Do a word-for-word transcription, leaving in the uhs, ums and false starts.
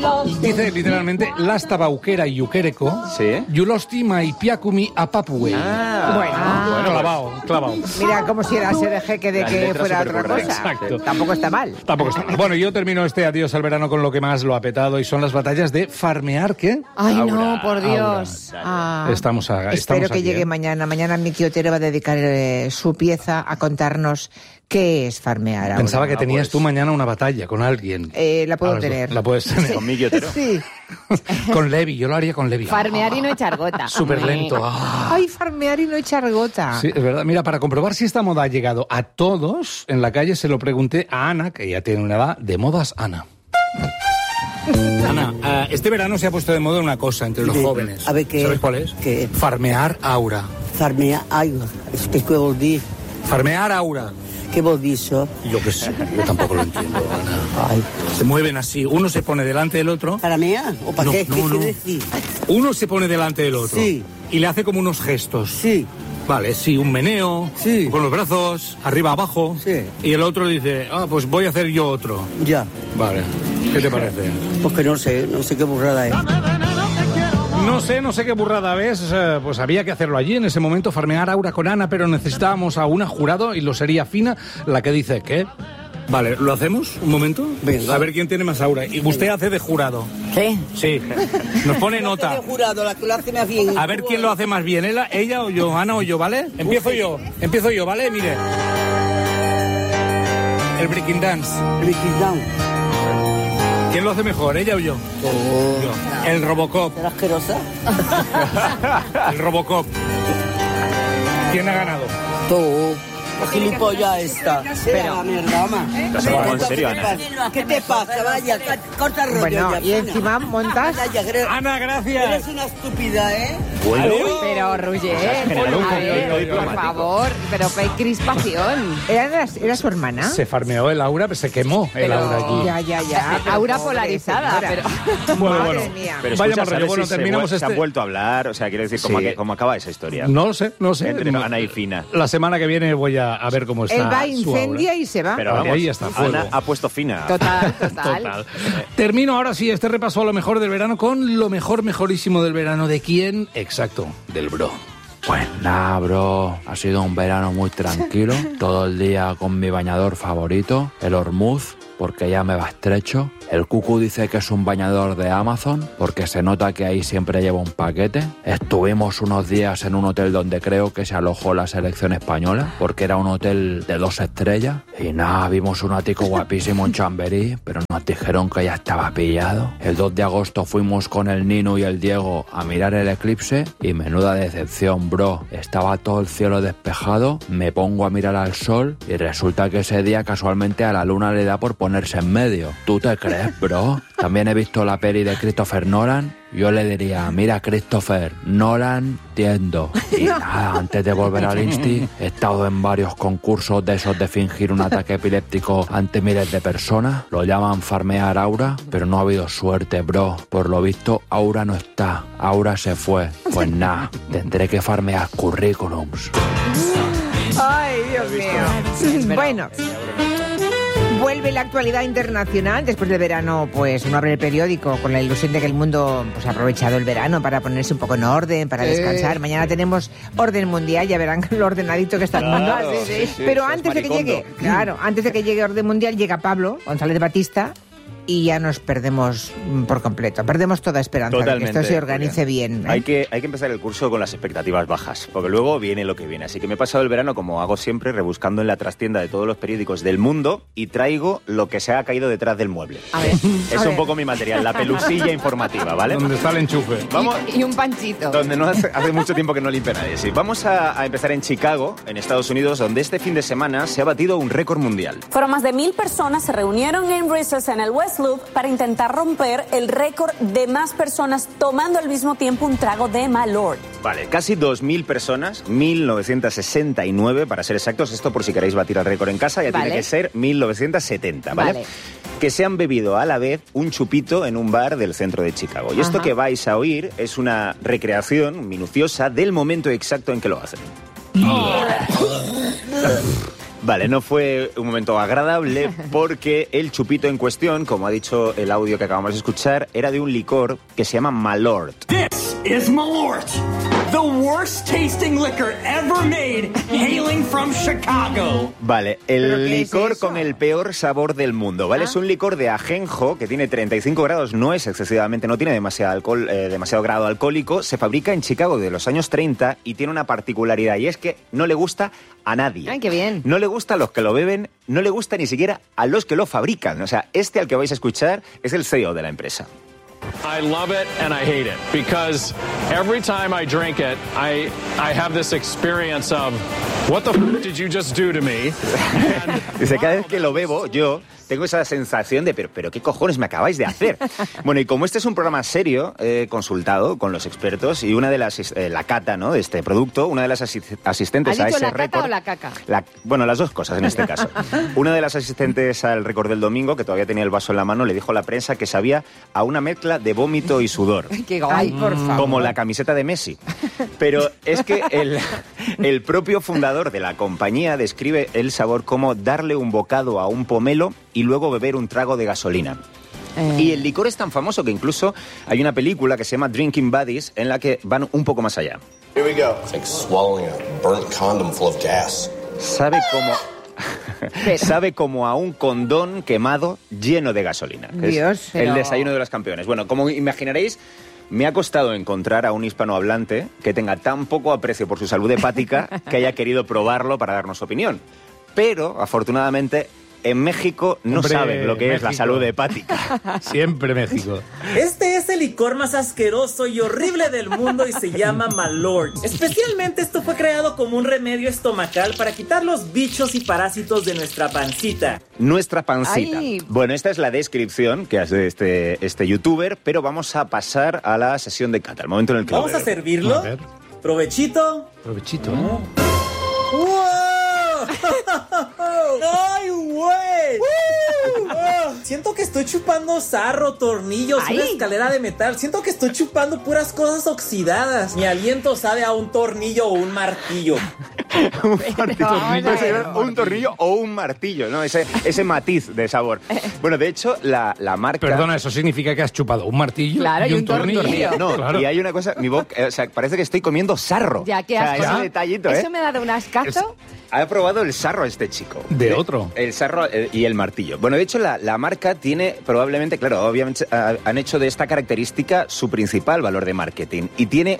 Dice literalmente, lasta bauquera y yuquereco, ¿Sí? yulosti maipiakumi apapue. Ah, Bueno. Bueno, clavado, clavado. Mira, como si era ese de jeque de Las que letras fuera otra supercorrectas. cosa. Exacto. Tampoco está mal. Tampoco está mal. Bueno, yo termino este adiós al verano con lo que más lo ha petado y son las batallas de farmear, ¿qué? Ay, Aura, no, por Dios. Aura. Ah. Estamos a, Espero estamos que aquí, llegue ¿eh? mañana. Mañana Miki Otero va a dedicar eh, su pieza a contarnos qué es farmear ahora. Pensaba que Ah, tenías pues. tú mañana una batalla con alguien. Eh, la puedo Ahora, tener. La puedes tener. Con Miki Otero. Sí. Con Levi, yo lo haría con Levi. Farmear y no echar gota. Súper lento. Ah. Ay, farmear y no echar gota. Sí, es verdad. Mira, para comprobar si esta moda ha llegado a todos, en la calle se lo pregunté a Ana, que ya tiene una edad de modas, Ana. Ana, uh, este verano se ha puesto de moda una cosa entre los Sí. jóvenes. A ver, ¿qué? ¿Sabes cuál es? ¿Qué? Farmear aura. Farmear aigua. És que què vol dir? Farmear aura. Què vol dir això? Yo qué sé, yo tampoco lo entiendo, Ana. Ai. Se mueven así, uno se pone delante del otro. Farmear? O per No, què? no, Què no. quiere decir? Uno se pone delante del otro. Sí. Y le hace como unos gestos. Sí. Vale, sí, un meneo, Sí. con los brazos, arriba, abajo. Sí. Y el otro dice, ah, pues voy a hacer yo otro. Ja. Vale, ¿qué te parece? Pues que no sé, no sé què borrada és. No sé, no sé qué burrada ves, eh, pues había que hacerlo allí en ese momento, farmear aura con Ana, pero necesitábamos a una jurado y lo sería Fina la que dice, ¿qué? Vale, ¿lo hacemos un momento? Venga. A ver quién tiene más aura. Y usted hace de jurado. ¿Qué? Sí, nos pone nota. He jurado, la que lo hace más bien. A ver quién lo hace más bien, ella, ella o yo, Ana o yo, ¿vale? Empiezo yo, empiezo yo, ¿vale? Mire. El breaking dance. Breaking down. ¿Quién lo hace mejor, ella o yo? Oh. Yo. El Robocop. ¿Será asquerosa? El Robocop. ¿Quién ha ganado? Tú. La gilipollas esta. Pero, mierda, mamá. ¿Estás hablando en serio, Ana? ¿Qué te pasa? Vaya, corta el rollo Bueno, ya, y Ana. encima montas... Vaya, eres- Ana, gracias. Eres una estúpida, ¿eh? Bueno. Pero, Roger, generado un a conflicto ver, por diplomático. favor, pero qué crispación. ¿Era, era su hermana? Se farmeó el aura, pero se quemó el Pero- aura aquí. Ya, ya, ya. pero Aura pobre polarizada, señora. pero... Bueno, Madre bueno. mía. Pero Vaya escucha, mal rollo. ¿sabes Bueno, si se terminamos vuel- se, este- han vuelto a hablar? O sea, quiero decir, ¿cómo, Sí. que- cómo acaba esa historia? No lo sé, no lo sé. Entre No- Ana y Fina. La semana que viene voy a, a ver cómo está Él va, su incendia aura. y se va. Pero Vale, vamos, ahí está, fuego. Ana ha puesto Fina. Total, total. Total. Termino ahora sí este repaso a lo mejor del verano con lo mejor, mejorísimo del verano. ¿De quién? Exacto, del bro. Pues nada, bro, ha sido un verano muy tranquilo, todo el día con mi bañador favorito, el Hormuz, porque ya me va estrecho. El Cucu dice que es un bañador de Amazon, porque se nota que ahí siempre lleva un paquete. Estuvimos unos días en un hotel donde creo que se alojó la selección española, porque era un hotel de dos estrellas. Y nada, vimos un ático guapísimo en Chamberí, pero nos dijeron que ya estaba pillado. El dos de agosto fuimos con el Nino y el Diego a mirar el eclipse, y menuda decepción, bro. Estaba todo el cielo despejado, me pongo a mirar al sol, y resulta que ese día casualmente a la luna le da por ponerse en medio. ¿Tú te crees, bro? También he visto la peli de Christopher Nolan. Yo le diría, mira, Christopher, Nolan, entiendo. Y nada, antes de volver al Insti, he estado en varios concursos de esos de fingir un ataque epiléptico ante miles de personas. Lo llaman farmear aura, pero no ha habido suerte, bro. Por lo visto, aura no está. Aura se fue. Pues nada, tendré que farmear currículums. Ay, Dios mío. Bueno, vuelve la actualidad internacional. Después del verano, pues uno abre el periódico con la ilusión de que el mundo pues, ha aprovechado el verano para ponerse un poco en orden, para descansar. Mañana tenemos orden mundial, ya verán lo ordenadito que está el mundo. Claro, sí, sí, Pero sos antes de que maricondo. llegue, claro, antes de que llegue orden mundial, llega Pablo González de Batista. Y ya nos perdemos mm, por completo. Perdemos toda esperanza de que Totalmente. esto se organice bien. ¿eh? Hay que, hay que empezar el curso con las expectativas bajas, porque luego viene lo que viene. Así que me he pasado el verano, como hago siempre, rebuscando en la trastienda de todos los periódicos del mundo y traigo lo que se ha caído detrás del mueble. A ver. Es A un ver. poco mi material, la pelusilla informativa, ¿vale? ¿Dónde está el enchufe? Vamos... Y, y un panchito. Donde no hace, hace mucho tiempo que no limpia nadie. Sí. Vamos a, a empezar en Chicago, en Estados Unidos, donde este fin de semana se ha batido un récord mundial. Fueron más de mil personas, se reunieron en Recess en el West Loop para intentar romper el récord de más personas tomando al mismo tiempo un trago de Malort. Vale, casi dos mil personas, mil novecientos sesenta y nueve para ser exactos. Esto por si queréis batir el récord en casa, ya Vale. tiene que ser mil novecientos setenta, ¿vale? Vale. Que se han bebido a la vez un chupito en un bar del centro de Chicago. Y esto Ajá. que vais a oír es una recreación minuciosa del momento exacto en que lo hacen. Vale, no fue un momento agradable porque el chupito en cuestión, como ha dicho el audio que acabamos de escuchar, era de un licor que se llama Malort. This is Malort, the worst tasting liquor ever made, hailing from Chicago. Vale, ¿Pero el qué es licor eso? con el peor sabor del mundo, ¿vale? Ah. Es un licor de ajenjo que tiene treinta y cinco grados, no es excesivamente, no tiene demasiado alcohol, eh, demasiado grado alcohólico, se fabrica en Chicago de los años treinta y tiene una particularidad y es que no le gusta a nadie. Ay, qué bien. No le gusta a los que lo beben, no le gusta ni siquiera a los que lo fabrican. O sea, este al que vais a escuchar es el C E O de la empresa. I love it and I hate it because every time I drink it, I I have this experience of what the f did you just do to me? And, Dice, cada vez que lo bebo, yo tengo esa sensación de, pero, pero ¿qué cojones me acabáis de hacer? Bueno, y como este es un programa serio, he consultado con los expertos y una de las, eh, la cata, ¿no?, de este producto, una de las asi- asistentes ¿Has a dicho ese la cata récord... o la caca? La- bueno, las dos cosas en este caso. Una de las asistentes al récord del domingo, que todavía tenía el vaso en la mano, le dijo a la prensa que sabía a una mezcla de vómito y sudor. Qué Ay, guay. por favor. Como la camiseta de Messi. Pero es que el, el propio fundador de la compañía describe el sabor como darle un bocado a un pomelo y luego beber un trago de gasolina. Eh. Y el licor es tan famoso que incluso hay una película que se llama Drinking Buddies en la que van un poco más allá. Here we go. It's like swallowing a burnt condom full of gas. Sabe como... Sabe como a un condón quemado lleno de gasolina. Es Dios, el pero- desayuno de los campeones. Bueno, como imaginaréis, me ha costado encontrar a un hispanohablante que tenga tan poco aprecio por su salud hepática que haya querido probarlo para darnos su opinión. Pero, afortunadamente, en México no Hombre, saben lo que es la México. salud hepática. Siempre México. Este es el licor más asqueroso y horrible del mundo y se llama Malort. Especialmente esto fue creado como un remedio estomacal para quitar los bichos y parásitos de nuestra pancita. Nuestra pancita. Ay. Bueno, esta es la descripción que hace este, este youtuber, pero vamos a pasar a la sesión de cata, el momento en el que lo Vamos a bebe. servirlo. A ver. Provechito. Provechito, ¿eh? ¡Wow! ¡Ay, güey! Ah, siento que estoy chupando sarro, tornillos, Ay. una escalera de metal. Siento que estoy chupando puras cosas oxidadas. Mi aliento sabe a un tornillo o un martillo. un, martillo, vamos a no sé, ver. un tornillo o un martillo, ¿no? Ese, ese matiz de sabor. Bueno, de hecho, la, la marca... Perdona, eso significa que has chupado un martillo Claro, y un tornillo. tornillo. No, Claro. y hay una cosa, mi boca, eh, o sea, parece que estoy comiendo sarro. Ya, qué o sea, asco. ese detallito, ¿eh? Eso me ha dado un ascazo. Ha probado el sarro este chico. De otro. El sarro eh, y el martillo. Bueno, de hecho, la, la marca tiene probablemente, claro, obviamente ah, han hecho de esta característica su principal valor de marketing. Y tiene